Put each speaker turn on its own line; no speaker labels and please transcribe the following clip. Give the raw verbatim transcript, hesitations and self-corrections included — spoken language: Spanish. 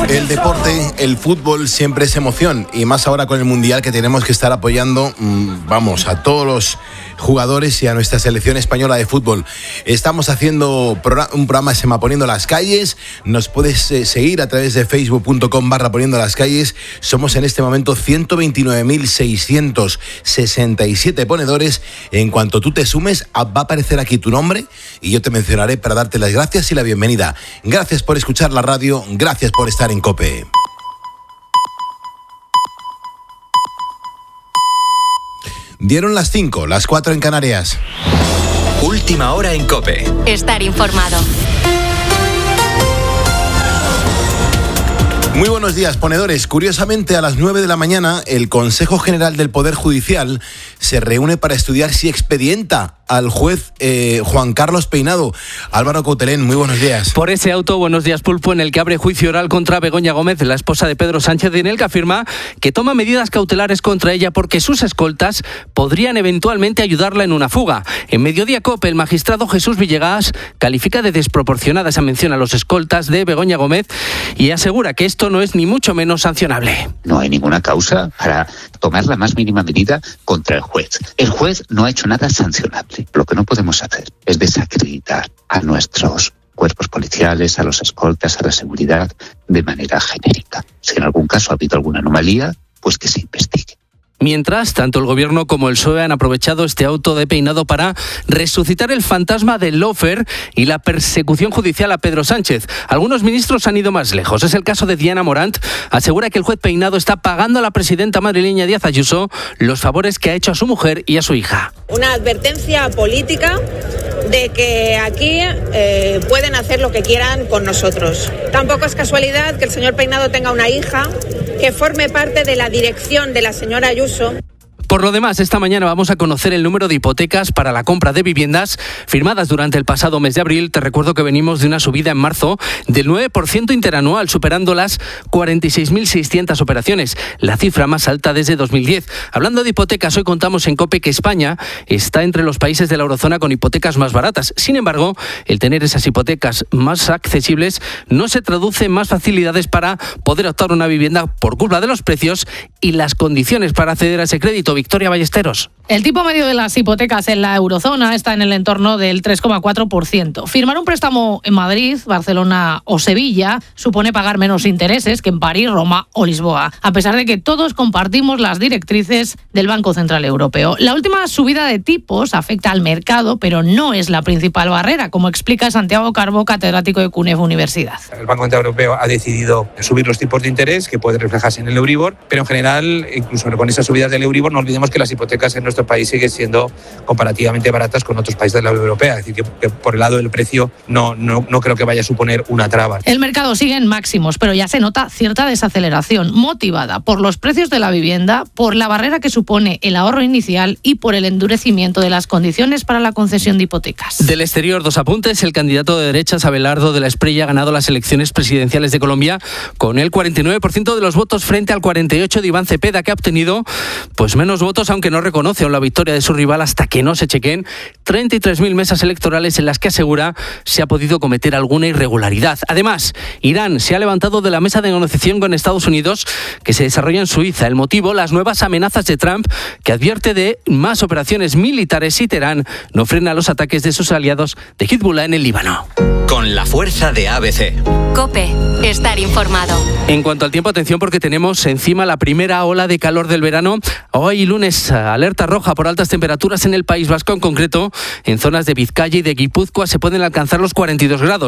El deporte, el fútbol siempre es emoción y más ahora con el Mundial que tenemos que estar apoyando, vamos, a todos los jugadores y a nuestra selección española de fútbol. Estamos haciendo un programa que se llama Poniendo las Calles. Nos puedes eh, seguir a través de facebook punto com barra Poniendo las Calles. Somos en este momento ciento veintinueve mil seiscientos sesenta y siete ponedores. En cuanto tú te sumes, va a aparecer aquí tu nombre y yo te mencionaré para darte las gracias y la bienvenida. Gracias por escuchar la radio, gracias por estar en COPE. Dieron las cinco, las cuatro en Canarias.
Última hora en COPE.
Estar informado.
Muy buenos días, ponedores. Curiosamente, a las nueve de la mañana, el Consejo General del Poder Judicial se reúne para estudiar si expedienta al juez eh, Juan Carlos Peinado. Álvaro Coutelén, muy buenos días.
Por ese auto, buenos días, Pulpo, en el que abre juicio oral contra Begoña Gómez, la esposa de Pedro Sánchez, y en el que afirma que toma medidas cautelares contra ella porque sus escoltas podrían eventualmente ayudarla en una fuga. En Mediodía COPE, el magistrado Jesús Villegas califica de desproporcionada esa mención a los escoltas de Begoña Gómez y asegura que esto no es ni mucho menos sancionable.
No hay ninguna causa para tomar la más mínima medida contra el juez. El juez no ha hecho nada sancionable. Lo que no podemos hacer es desacreditar a nuestros cuerpos policiales, a los escoltas, a la seguridad de manera genérica. Si en algún caso ha habido alguna anomalía, pues que se investigue.
Mientras, tanto el Gobierno como el P S O E han aprovechado este auto de Peinado para resucitar el fantasma del lawfare y la persecución judicial a Pedro Sánchez. Algunos ministros han ido más lejos. Es el caso de Diana Morant. Asegura que el juez Peinado está pagando a la presidenta madrileña Díaz Ayuso los favores que ha hecho a su mujer y a su hija.
Una advertencia política de que aquí eh, pueden hacer lo que quieran con nosotros. Tampoco es casualidad que el señor Peinado tenga una hija que forme parte de la dirección de la señora Ayuso.
Por lo demás, esta mañana vamos a conocer el número de hipotecas para la compra de viviendas firmadas durante el pasado mes de abril. Te recuerdo que venimos de una subida en marzo del nueve por ciento interanual, superando las cuarenta y seis mil seiscientas operaciones, la cifra más alta desde dos mil diez. Hablando de hipotecas, hoy contamos en COPE que España está entre los países de la eurozona con hipotecas más baratas. Sin embargo, el tener esas hipotecas más accesibles no se traduce en más facilidades para poder optar una vivienda por culpa de los precios y las condiciones para acceder a ese crédito. Victoria Ballesteros.
El tipo medio de las hipotecas en la eurozona está en el entorno del tres coma cuatro por ciento. Firmar un préstamo en Madrid, Barcelona o Sevilla supone pagar menos intereses que en París, Roma o Lisboa, a pesar de que todos compartimos las directrices del Banco Central Europeo. La última subida de tipos afecta al mercado, pero no es la principal barrera, como explica Santiago Carbó, catedrático de CUNEF Universidad.
El Banco Central Europeo ha decidido subir los tipos de interés, que puede reflejarse en el Euribor, pero en general, incluso con esas subidas del Euribor, no olvidemos que las hipotecas en nuestro país siguen siendo comparativamente baratas con otros países de la Unión Europea. Es decir, que, que por el lado del precio no, no, no creo que vaya a suponer una traba.
El mercado sigue en máximos, pero ya se nota cierta desaceleración motivada por los precios de la vivienda, por la barrera que supone el ahorro inicial y por el endurecimiento de las condiciones para la concesión de hipotecas.
Del exterior, dos apuntes. El candidato de derechas, Abelardo de la Espriella, ha ganado las elecciones presidenciales de Colombia con el cuarenta y nueve por ciento de los votos frente al cuarenta y ocho por ciento de Iván Cepeda, que ha obtenido pues menos votos, aunque no reconoce aún la victoria de su rival hasta que no se chequen treinta y tres mil mesas electorales en las que asegura se ha podido cometer alguna irregularidad. Además, Irán se ha levantado de la mesa de negociación con Estados Unidos que se desarrolla en Suiza. El motivo, las nuevas amenazas de Trump, que advierte de más operaciones militares si Teherán no frena los ataques de sus aliados de Hezbollah en el Líbano.
Con la fuerza de A B C.
COPE, estar informado.
En cuanto al tiempo, atención porque tenemos encima la primera ola de calor del verano. Hoy lunes, alerta roja por altas temperaturas en el País Vasco, en concreto en zonas de Vizcaya y de Guipúzcoa se pueden alcanzar los cuarenta y dos grados.